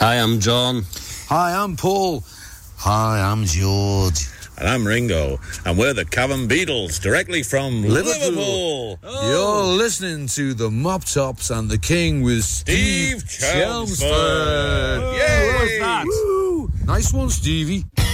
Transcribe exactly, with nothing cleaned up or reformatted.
Hi, I'm John. Hi, I'm Paul. Hi, I'm George. And I'm Ringo. And we're the Cavern Beatles, directly from Liverpool. Liverpool. Oh. You're listening to the Mop Tops and the King with Steve, Steve Chelmsford. Chelmsford. Yay! What was that? Woo. Nice one, Stevie.